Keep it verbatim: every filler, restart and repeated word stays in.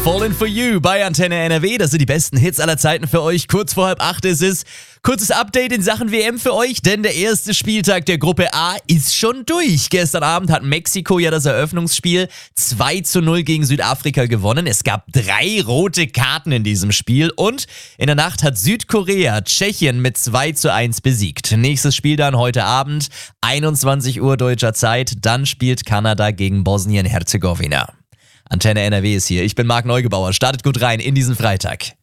Falling for You bei Antenne N R W. Das sind die besten Hits aller Zeiten für euch. Kurz vor halb acht ist es. Kurzes Update in Sachen W M für euch, denn der erste Spieltag der Gruppe A ist schon durch. Gestern Abend hat Mexiko ja das Eröffnungsspiel zwei zu null gegen Südafrika gewonnen. Es gab drei rote Karten in diesem Spiel und in der Nacht hat Südkorea Tschechien mit zwei zu eins besiegt. Nächstes Spiel dann heute Abend, einundzwanzig Uhr deutscher Zeit. Dann spielt Kanada gegen Bosnien-Herzegowina. Antenne N R W ist hier. Ich bin Marc Neugebauer. Startet gut rein in diesen Freitag.